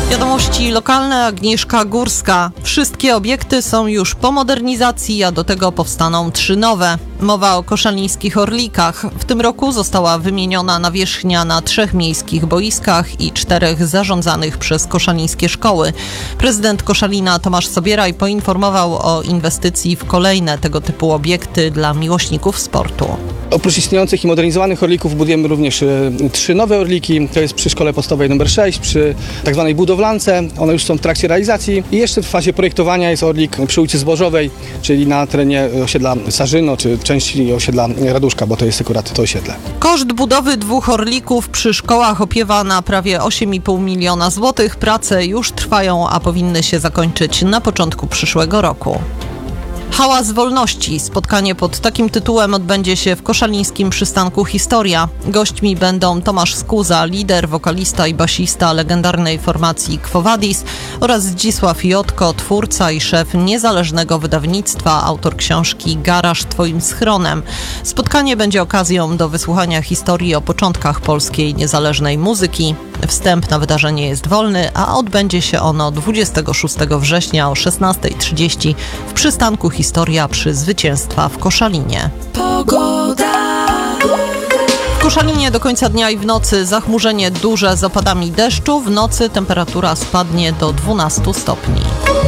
Wiadomości lokalne, Agnieszka Górska. Wszystkie obiekty są już po modernizacji, a do tego powstaną 3 nowe. Mowa o koszalińskich Orlikach. W tym roku została wymieniona nawierzchnia na 3 miejskich boiskach i 4 zarządzanych przez koszalińskie szkoły. Prezydent Koszalina Tomasz Sobieraj poinformował o inwestycji w kolejne tego typu obiekty dla miłośników sportu. Oprócz istniejących i modernizowanych Orlików budujemy również 3 nowe Orliki. To jest przy szkole podstawowej nr 6, przy tak zwanej budowlance. One już są w trakcie realizacji. I jeszcze w fazie projektowania jest Orlik przy ulicy Zbożowej, czyli na terenie osiedla Sarzyno, czy części osiedla Raduszka, bo to jest akurat to osiedle. Koszt budowy 2 Orlików przy szkołach opiewa na prawie 8,5 miliona złotych. Prace już trwają, a powinny się zakończyć na początku przyszłego roku. Hałas wolności. Spotkanie pod takim tytułem odbędzie się w koszalińskim przystanku Historia. Gośćmi będą Tomasz Skuza, lider, wokalista i basista legendarnej formacji Quo Vadis oraz Zdzisław Jotko, twórca i szef niezależnego wydawnictwa, autor książki Garaż twoim schronem. Spotkanie będzie okazją do wysłuchania historii o początkach polskiej niezależnej muzyki. Wstęp na wydarzenie jest wolny, a odbędzie się ono 26 września o 16:30 w przystanku Historia przy Zwycięstwa w Koszalinie. Pogoda. W Koszalinie do końca dnia i w nocy zachmurzenie duże z opadami deszczu. W nocy temperatura spadnie do 12 stopni.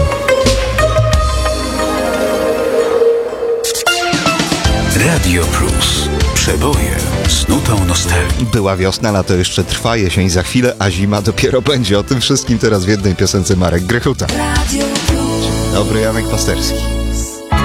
Radio Plus. Przeboje z nutą nostalgii. Była wiosna, lato jeszcze trwa, jesień za chwilę, a zima dopiero będzie. O tym wszystkim teraz w jednej piosence Marek Grechuta. Dobry, Janek Pasterski.